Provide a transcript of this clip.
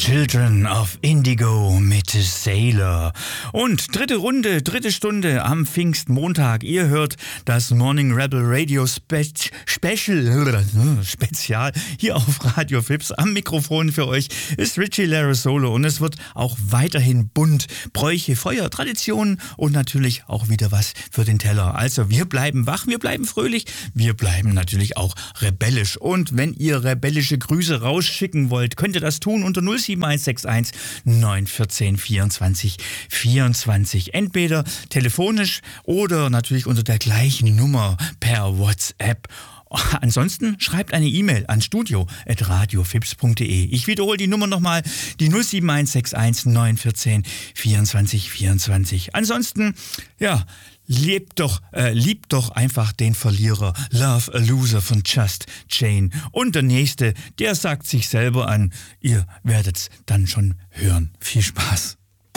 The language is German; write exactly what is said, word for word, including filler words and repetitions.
Children of Indigo mit Sailor. Und dritte Runde, dritte Stunde am Pfingstmontag. Ihr hört das Morning Rebel Radio Spe- Special, Spezial hier auf Radio Fips. Am Mikrofon für euch ist Richie Larasolo und es wird auch weiterhin bunt. Bräuche, Feuer, Traditionen und natürlich auch wieder was für den Teller. Also wir bleiben wach, wir bleiben fröhlich, wir bleiben natürlich auch rebellisch. Und wenn ihr rebellische Grüße rausschicken wollt, könnt ihr das tun unter null sieben eins sechs eins neun eins vier vierundzwanzig vierundzwanzig. Entweder telefonisch oder natürlich unter der gleichen Nummer per WhatsApp. Ansonsten schreibt eine E-Mail an studio at radiofips punkt de. Ich wiederhole die Nummer nochmal, die null sieben eins sechs eins neun eins vier vierundzwanzig vierundzwanzig. Ansonsten, ja, Lebt doch, äh, liebt doch einfach den Verlierer. Love a Loser von Just Jane. Und der Nächste, der sagt sich selber an. Ihr werdet's dann schon hören. Viel Spaß.